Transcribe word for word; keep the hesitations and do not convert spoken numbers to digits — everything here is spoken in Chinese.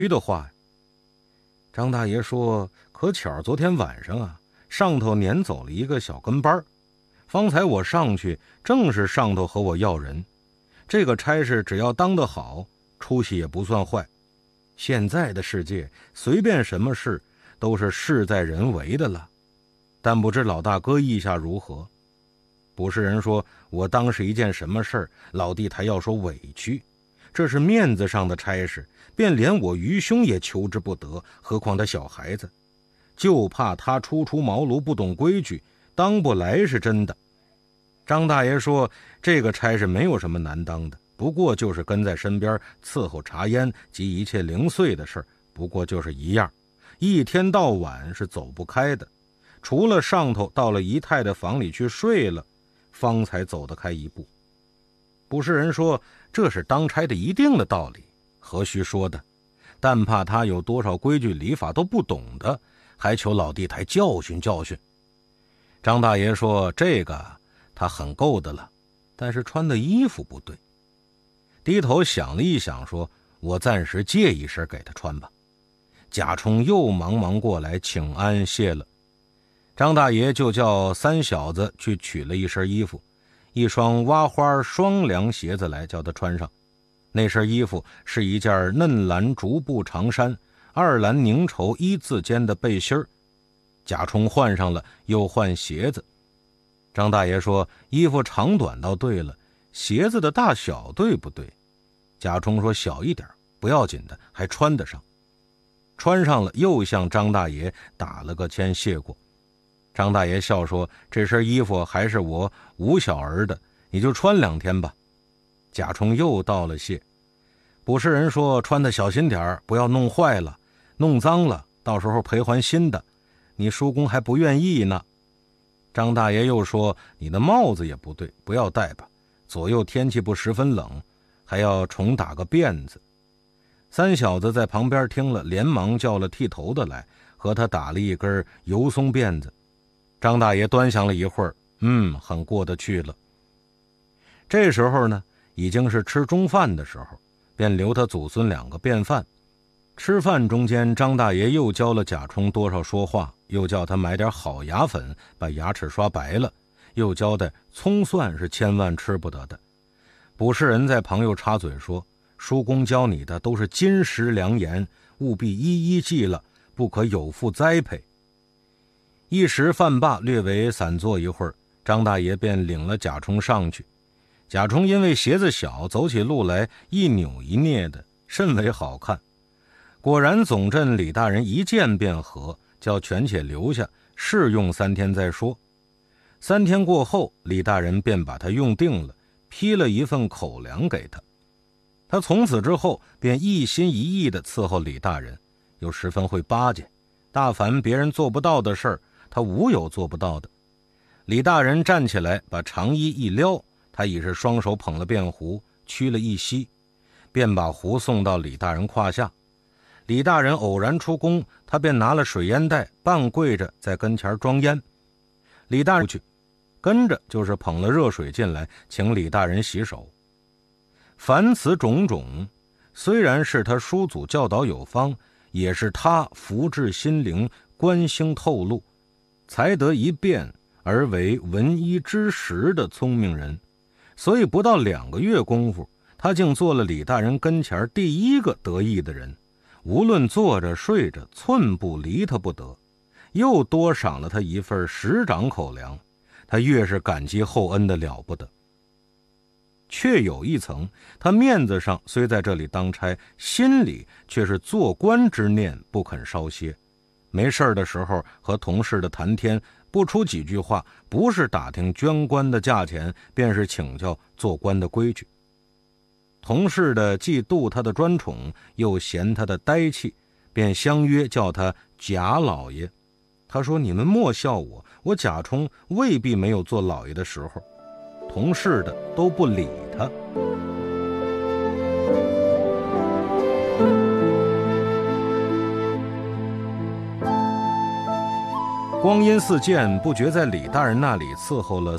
的话呀。张大爷说，可巧昨天晚上啊，上头撵走了一个小跟班，方才我上去正是上头和我要人，这个差事只要当得好，出息也不算坏。现在的世界随便什么事都是事在人为的了，但不知老大哥意下如何。不是人说我当是一件什么事儿，老弟他要说委屈，这是面子上的差事，便连我愚兄也求之不得，何况他小孩子，就怕他初出茅庐不懂规矩，当不来是真的。张大爷说，这个差事没有什么难当的，不过就是跟在身边伺候茶烟及一切零碎的事，不过就是一样，一天到晚是走不开的，除了上头到了姨太太房里去睡了，方才走得开一步。不是人说，这是当差的一定的道理，何须说的，但怕他有多少规矩礼法都不懂的，还求老弟台教训教训。张大爷说，这个他很够的了，但是穿的衣服不对。低头想了一想，说，我暂时借一身给他穿吧。贾充又忙忙过来请安谢了。张大爷就叫三小子去取了一身衣服，一双挖花双凉鞋子来，叫他穿上。那身衣服是一件嫩蓝竹布长衫，二蓝凝绸一字肩的背心儿。贾充换上了，又换鞋子。张大爷说，衣服长短倒对了，鞋子的大小对不对？贾充说，小一点不要紧的，还穿得上。穿上了，又向张大爷打了个签谢过。张大爷笑说，这身衣服还是我吴小儿的，你就穿两天吧。贾充又道了谢。不是人说，穿得小心点，不要弄坏了，弄脏了，到时候赔还新的，你叔公还不愿意呢。张大爷又说，你的帽子也不对，不要戴吧，左右天气不十分冷，还要重打个辫子。三小子在旁边听了，连忙叫了剃头的来，和他打了一根油松辫子。张大爷端详了一会儿，嗯，很过得去了。这时候呢，已经是吃中饭的时候，便留他祖孙两个便饭。吃饭中间，张大爷又教了贾充多少说话，又叫他买点好牙粉，把牙齿刷白了，又交代葱蒜是千万吃不得的。不是人在旁又插嘴说，叔公教你的都是金石良言，务必一一记了，不可有负栽培。一时饭罢，略为散坐一会儿，张大爷便领了贾充上去。贾充因为鞋子小，走起路来一扭一捏的，甚为好看。果然总镇李大人一见便合，叫权且留下，试用三天再说。三天过后，李大人便把他用定了，批了一份口粮给他。他从此之后便一心一意地伺候李大人，又十分会巴结，大凡别人做不到的事儿，他无有做不到的。李大人站起来把长衣一撩，他已是双手捧了便壶，屈了一膝，便把壶送到李大人胯下。李大人偶然出宫，他便拿了水烟袋，半跪着在跟前装烟。李大人出去，跟着就是捧了热水进来，请李大人洗手。凡此种种，虽然是他叔祖教导有方，也是他福至心灵，观星透露，才得一变而为闻一知十的聪明人。所以不到两个月功夫，他竟做了李大人跟前第一个得意的人，无论坐着睡着，寸步离他不得。又多赏了他一份十掌口粮，他越是感激厚恩的了不得。却有一层，他面子上虽在这里当差，心里却是做官之念不肯稍歇。没事的时候和同事的谈天，不出几句话，不是打听捐官的价钱，便是请教做官的规矩。同事的既妒他的专宠，又嫌他的呆气，便相约叫他贾老爷。他说，你们莫笑我，我贾充未必没有做老爷的时候。同事的都不理他。光阴似箭，不觉在李大人那里伺候了